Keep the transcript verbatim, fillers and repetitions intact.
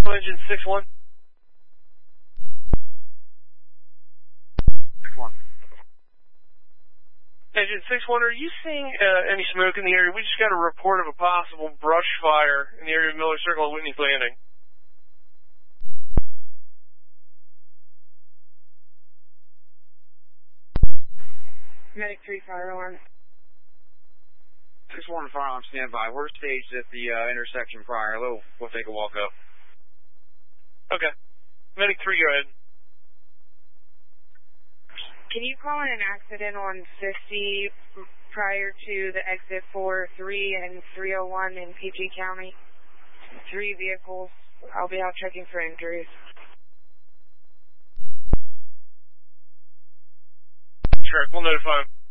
Engine six one. six one. Engine six one, are you seeing uh, any smoke in the area? We just got a report of a possible brush fire in the area of Miller Circle and Whitney's Landing. Medic three, fire alarm. six one, fire alarm, standby. We're staged at the uh, intersection prior. We'll, we'll take a walk up. Okay. Medic three, go ahead. Can you call in an accident on fifty prior to the exit four three and three oh one in P G County? Three vehicles. I'll be out checking for injuries. Sure, we'll notify him.